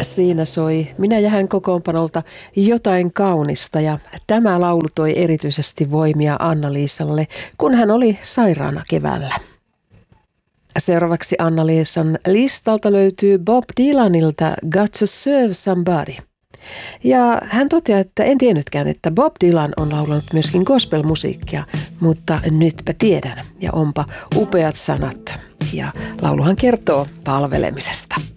Siinä soi Minä ja hän kokoonpanolta Jotain kaunista, ja tämä laulu toi erityisesti voimia Anna-Liisalle, kun hän oli sairaana keväällä. Seuraavaksi Anna-Liisan listalta löytyy Bob Dylanilta Got to Serve Somebody. Ja hän toteaa, että en tiennytkään, että Bob Dylan on laulanut myöskin gospelmusiikkia, mutta nytpä tiedän, ja onpa upeat sanat. Ja lauluhan kertoo palvelemisesta.